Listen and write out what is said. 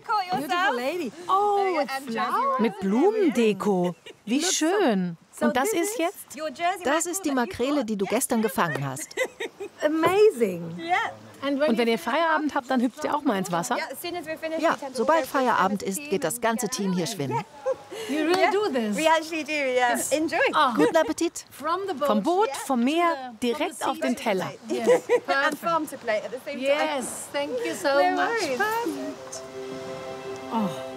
Beautiful lady. Oh, with flowers. Mit Blumendeko. Wie schön. Und das ist jetzt? Das ist die Makrele, die du gestern gefangen hast. Amazing. Und wenn ihr Feierabend habt, dann hüpft ihr auch mal ins Wasser? Ja, sobald Feierabend ist, geht das ganze Team hier schwimmen. You really do this? We actually do, yeah. Enjoy. Guten Appetit. Vom Boot, vom Meer, direkt auf den Teller. Yes, And perfect. farm to plate at the same time. Yes, thank you so much. worries. Perfect. Oh,